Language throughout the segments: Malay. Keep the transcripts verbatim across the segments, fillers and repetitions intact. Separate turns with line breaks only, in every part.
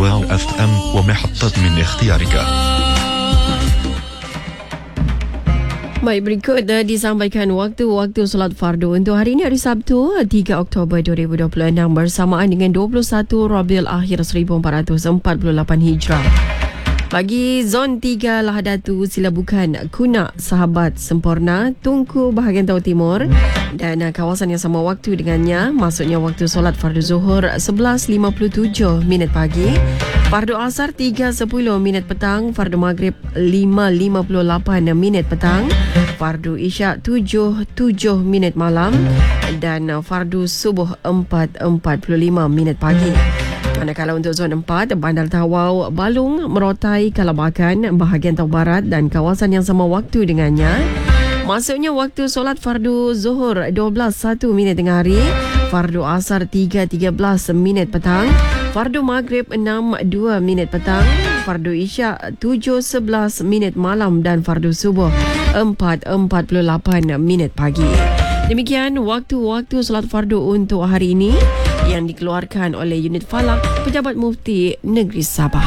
واو اف ام ومحطة من اختيارك.
Baik, berikut uh, disampaikan waktu-waktu solat fardu untuk hari ini, hari Sabtu tiga Oktober dua ribu dua puluh enam bersamaan dengan dua puluh satu Rabiul Akhir seribu empat ratus empat puluh lapan Hijrah. Bagi zon tiga Lahadatu, Silabukan, Kunak, Sahabat, Sempurna, Tunku bahagian Tau Timur dan uh, kawasan yang sama waktu dengannya, maksudnya waktu solat fardu Zuhur sebelas lima puluh tujuh minit pagi, fardu Asar tiga sepuluh minit petang, fardu Maghrib lima lima puluh lapan minit petang, fardu Isyak tujuh tujuh minit malam dan uh, fardu Subuh empat empat puluh lima minit pagi. Manakala untuk zon empat, Bandar Tawau, Balung, Merotai, Kalabakan, bahagian Tau Barat dan kawasan yang sama waktu dengannya, maksudnya waktu solat fardu Zuhur dua belas satu minit tengah hari, fardu Asar tiga tiga belas minit petang, fardu Maghrib enam dua minit petang, fardu Isyak tujuh sebelas minit malam dan fardu Subuh empat empat puluh lapan minit pagi. Demikian waktu-waktu solat fardu untuk hari ini yang dikeluarkan oleh Unit Falak Pejabat Mufti Negeri Sabah.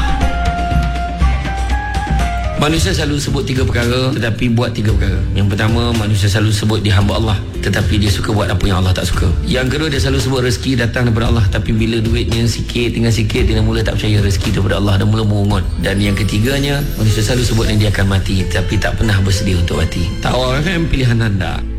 Manusia selalu sebut tiga perkara tetapi buat tiga perkara. Yang pertama, manusia selalu sebut dia hamba Allah tetapi dia suka buat apa yang Allah tak suka. Yang kedua, dia selalu sebut rezeki datang daripada Allah tapi bila duitnya sikit, tinggal sikit, dia mula tak percaya rezeki daripada Allah dan mula mengungut. Dan yang ketiganya, manusia selalu sebut yang dia akan mati tapi tak pernah bersedia untuk mati. Tawarkan pilihan anda.